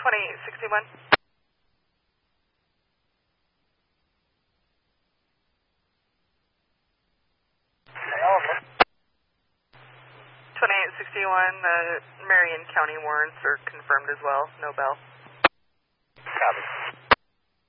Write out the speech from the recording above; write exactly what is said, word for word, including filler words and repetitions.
twenty-eight sixty-one. twenty-eight sixty-one, uh, Marion County warrants are confirmed as well. No bell. Copy.